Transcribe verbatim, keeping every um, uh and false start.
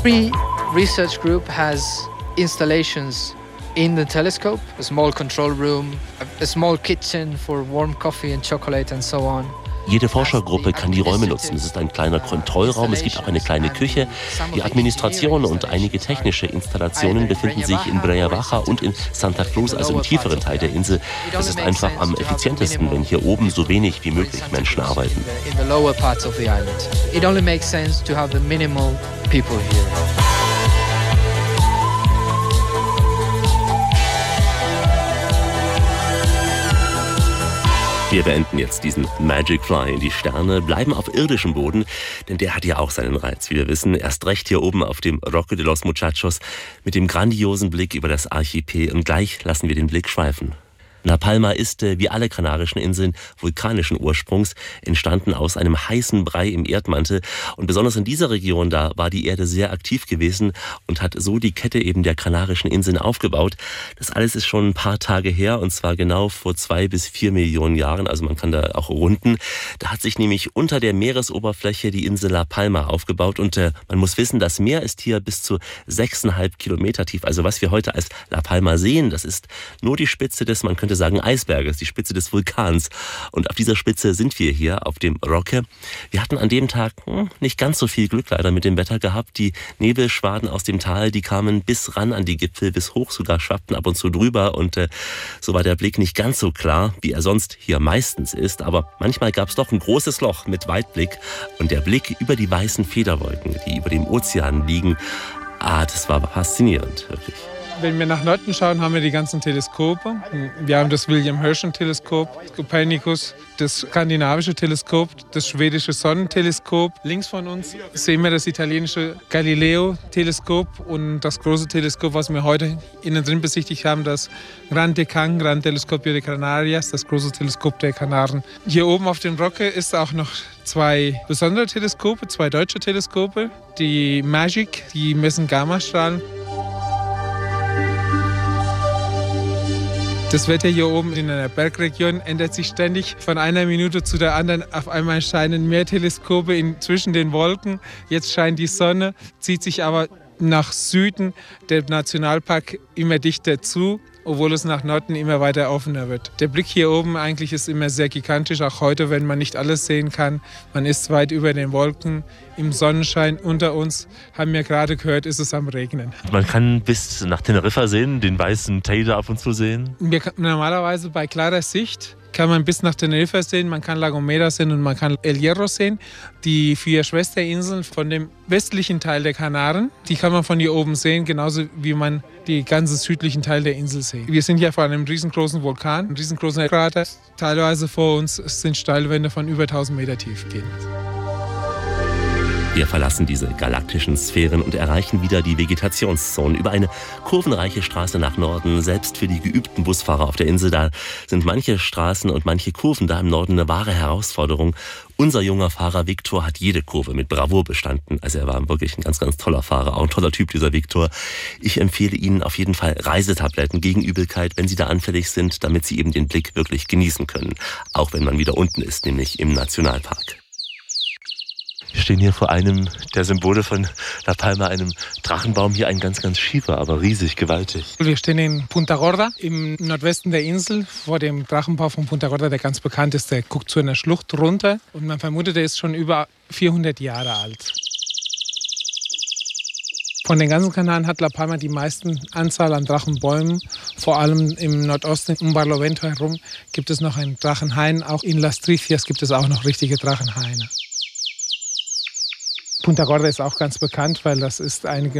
Every research group has installations in the telescope, a small control room, a small kitchen for warm coffee and chocolate and so on. Jede Forschergruppe kann die Räume nutzen. Es ist ein kleiner Kontrollraum, es gibt auch eine kleine Küche. Die Administration und einige technische Installationen befinden sich in Breia Baja und in Santa Cruz, also im tieferen Teil der Insel. Es ist einfach am effizientesten, wenn hier oben so wenig wie möglich Menschen arbeiten. It only makes sense to have the minimal people here. Wir beenden jetzt diesen Magic Fly in die Sterne, bleiben auf irdischem Boden, denn der hat ja auch seinen Reiz, wie wir wissen. Erst recht hier oben auf dem Roque de los Muchachos mit dem grandiosen Blick über das Archipel. Und gleich lassen wir den Blick schweifen. La Palma ist, wie alle Kanarischen Inseln, vulkanischen Ursprungs, entstanden aus einem heißen Brei im Erdmantel. Und besonders in dieser Region, da war die Erde sehr aktiv gewesen und hat so die Kette eben der Kanarischen Inseln aufgebaut. Das alles ist schon ein paar Tage her, und zwar genau vor zwei bis vier Millionen Jahren. Also man kann da auch runden. Da hat sich nämlich unter der Meeresoberfläche die Insel La Palma aufgebaut. Und äh, man muss wissen, das Meer ist hier bis zu sechseinhalb Kilometer tief. Also was wir heute als La Palma sehen, das ist nur die Spitze des, man könnte sagen, Eisberges, die Spitze des Vulkans. Und auf dieser Spitze sind wir hier auf dem Roque. Wir hatten an dem Tag hm, nicht ganz so viel Glück leider mit dem Wetter gehabt. Die Nebelschwaden aus dem Tal, die kamen bis ran an die Gipfel, bis hoch sogar, schwappten ab und zu drüber. Und äh, so war der Blick nicht ganz so klar, wie er sonst hier meistens ist. Aber manchmal gab es doch ein großes Loch mit Weitblick. Und der Blick über die weißen Federwolken, die über dem Ozean liegen, ah, das war faszinierend, wirklich. Wenn wir nach Norden schauen, haben wir die ganzen Teleskope. Wir haben das William-Herschel-Teleskop, Copernicus, das skandinavische Teleskop, das schwedische Sonnenteleskop. Links von uns sehen wir das italienische Galileo-Teleskop und das große Teleskop, was wir heute innen drin besichtigt haben, das Gran Tecan, Gran Telescopio de Canarias, das große Teleskop der Kanaren. Hier oben auf dem Roque ist auch noch zwei besondere Teleskope, zwei deutsche Teleskope, die MAGIC, die messen Gammastrahlen. Das Wetter hier oben in einer Bergregion ändert sich ständig von einer Minute zu der anderen. Auf einmal scheinen mehr Teleskope in, zwischen den Wolken. Jetzt scheint die Sonne, zieht sich aber nach Süden der Nationalpark immer dichter zu, obwohl es nach Norden immer weiter offener wird. Der Blick hier oben eigentlich ist immer sehr gigantisch, auch heute, wenn man nicht alles sehen kann. Man ist weit über den Wolken, im Sonnenschein unter uns, haben wir gerade gehört, ist es am Regnen. Man kann bis nach Teneriffa sehen, den weißen Teide ab und zu sehen? Wir, normalerweise bei klarer Sicht kann man bis nach Teneriffa sehen, man kann La Gomera sehen und man kann El Hierro sehen. Die vier Schwesterinseln von dem westlichen Teil der Kanaren, die kann man von hier oben sehen, genauso wie man den ganzen südlichen Teil der Insel sieht. Wir sind ja vor einem riesengroßen Vulkan, einem riesengroßen Krater. Teilweise vor uns sind Steilwände von über tausend Meter tief gehen. Wir verlassen diese galaktischen Sphären und erreichen wieder die Vegetationszone. Über eine kurvenreiche Straße nach Norden, selbst für die geübten Busfahrer auf der Insel, da sind manche Straßen und manche Kurven da im Norden eine wahre Herausforderung. Unser junger Fahrer Viktor hat jede Kurve mit Bravour bestanden. Also er war wirklich ein ganz, ganz toller Fahrer, auch ein toller Typ, dieser Viktor. Ich empfehle Ihnen auf jeden Fall Reisetabletten gegen Übelkeit, wenn Sie da anfällig sind, damit Sie eben den Blick wirklich genießen können. Auch wenn man wieder unten ist, nämlich im Nationalpark. Wir stehen hier vor einem der Symbole von La Palma, einem Drachenbaum. Hier ein ganz, ganz schiefer, aber riesig, gewaltig. Wir stehen in Punta Gorda im Nordwesten der Insel vor dem Drachenbau von Punta Gorda, der ganz bekannt ist. Der guckt zu einer Schlucht runter und man vermutet, der ist schon über vierhundert Jahre alt. Von den ganzen Kanaren hat La Palma die meisten Anzahl an Drachenbäumen. Vor allem im Nordosten, um Barlovento herum, gibt es noch einen Drachenhain. Auch in Las Tricias gibt es auch noch richtige Drachenhaine. Punta Gorda ist auch ganz bekannt, weil das ist eine